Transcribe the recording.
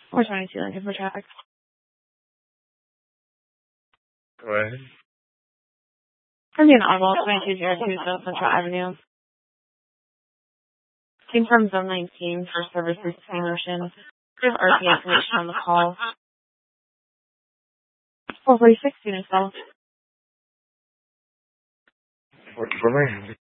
422 Lincoln for traffic. Go ahead. I'm being audible, 2202 South Central Avenue. Team from Zone 19 for services promotion. Give RP information on the call. 446 Unit South. What for me?